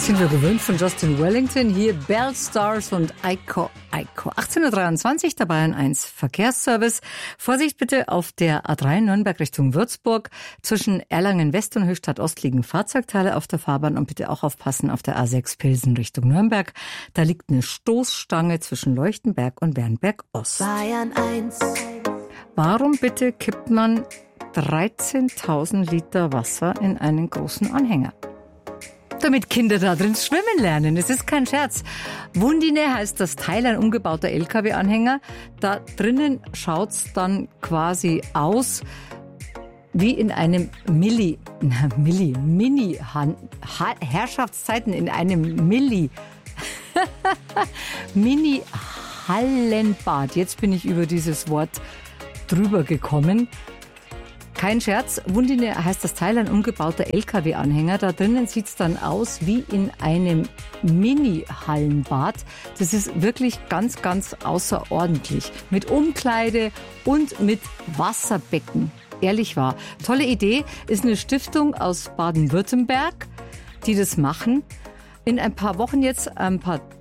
Sind wir gewöhnt von Justin Wellington. Hier Bell Stars und Eiko Eiko. 18.23 Uhr, dabei ein Verkehrsservice. Vorsicht bitte auf der A3 Nürnberg Richtung Würzburg. Zwischen Erlangen West und Höchstadt Ost liegen Fahrzeugteile auf der Fahrbahn. Und bitte auch aufpassen auf der A6 Pilsen Richtung Nürnberg. Da liegt eine Stoßstange zwischen Leuchtenberg und Wernberg Ost. Bayern 1. Warum bitte kippt man 13.000 Liter Wasser in einen großen Anhänger? Damit Kinder da drin schwimmen lernen. Es ist kein Scherz. Wundine heißt das Teil, ein umgebauter LKW-Anhänger. Da drinnen schaut's dann quasi aus wie in einem Herrschaftszeiten in einem Mini-Hallenbad. Jetzt bin ich über dieses Wort drüber gekommen. Kein Scherz, Wundine heißt das Teil, ein umgebauter LKW-Anhänger. Da drinnen sieht's dann aus wie in einem Mini-Hallenbad. Das ist wirklich ganz, ganz außerordentlich. Mit Umkleide und mit Wasserbecken. Ehrlich wahr. Tolle Idee, ist eine Stiftung aus Baden-Württemberg, die das machen. In ein paar Wochen jetzt am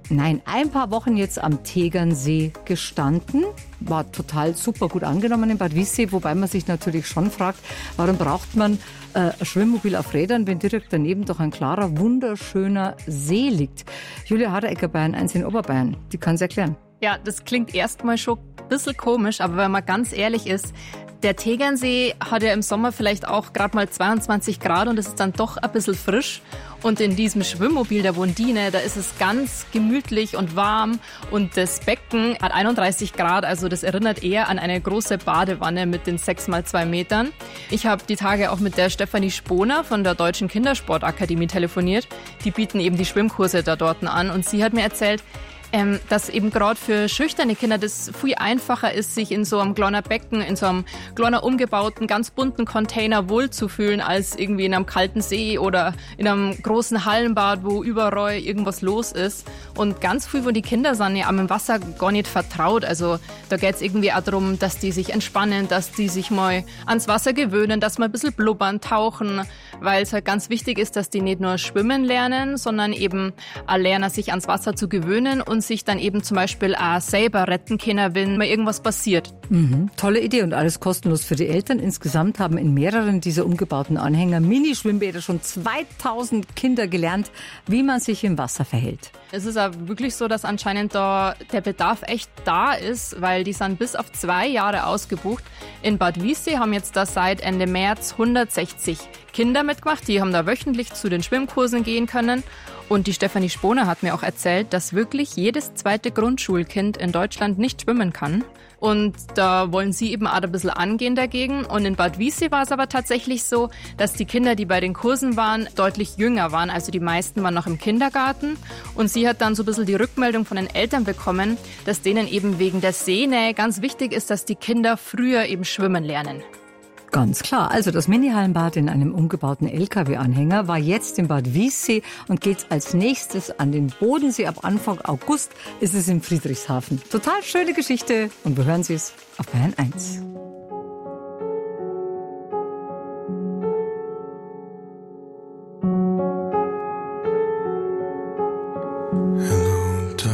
Tegernsee gestanden. War total super gut angenommen in Bad Wiessee, wobei man sich natürlich schon fragt, warum braucht man ein Schwimmmobil auf Rädern, wenn direkt daneben doch ein klarer, wunderschöner See liegt. Julia Haderecker, Bayern 1 in Oberbayern, die kann es erklären. Ja, das klingt erstmal schon ein bisschen komisch, aber wenn man ganz ehrlich ist, der Tegernsee hat ja im Sommer vielleicht auch gerade mal 22 Grad und es ist dann doch ein bisschen frisch. Und in diesem Schwimmmobil der Wundine, da ist es ganz gemütlich und warm und das Becken hat 31 Grad, also das erinnert eher an eine große Badewanne mit den 6x2 Metern. Ich habe die Tage auch mit der Stefanie Sponer von der Deutschen Kindersportakademie telefoniert. Die bieten eben die Schwimmkurse da dort an und sie hat mir erzählt, dass eben gerade für schüchterne Kinder das viel einfacher ist, sich in so einem kleinen Becken, in so einem kleinen umgebauten, ganz bunten Container wohlzufühlen, als irgendwie in einem kalten See oder in einem großen Hallenbad, wo überall irgendwas los ist. Und ganz viel von die Kinder sind ja am Wasser gar nicht vertraut. Also da geht es irgendwie auch darum, dass die sich entspannen, dass die sich mal ans Wasser gewöhnen, dass man ein bisschen blubbern, tauchen, weil es halt ganz wichtig ist, dass die nicht nur schwimmen lernen, sondern eben auch lernen, sich ans Wasser zu gewöhnen und sich dann eben zum Beispiel auch selber retten können, wenn mal irgendwas passiert. Tolle Idee und alles kostenlos für die Eltern. Insgesamt haben in mehreren dieser umgebauten Anhänger Mini-Schwimmbäder schon 2000 Kinder gelernt, wie man sich im Wasser verhält. Es ist auch wirklich so, dass anscheinend da der Bedarf echt da ist, weil die sind bis auf 2 Jahre ausgebucht. In Bad Wiessee haben jetzt da seit Ende März 160 Kinder mitgemacht. Die haben da wöchentlich zu den Schwimmkursen gehen können. Und die Stefanie Sponer hat mir auch erzählt, dass wirklich jedes zweite Grundschulkind in Deutschland nicht schwimmen kann. Und da wollen sie eben auch ein bisschen angehen dagegen. Und in Bad Wiessee war es aber tatsächlich so, dass die Kinder, die bei den Kursen waren, deutlich jünger waren. Also die meisten waren noch im Kindergarten. Und sie hat dann so ein bisschen die Rückmeldung von den Eltern bekommen, dass denen eben wegen der Seenähe ganz wichtig ist, dass die Kinder früher eben schwimmen lernen. Ganz klar. Also das Mini-Hallenbad in einem umgebauten LKW-Anhänger war jetzt in Bad Wiessee und geht als nächstes an den Bodensee. Ab Anfang August ist es in Friedrichshafen. Total schöne Geschichte und wir hören Sie es auf Bayern 1.